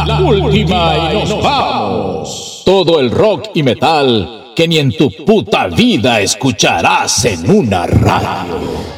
la última y nos vamos. Todo el rock y metal que ni en tu puta vida escucharás en una radio.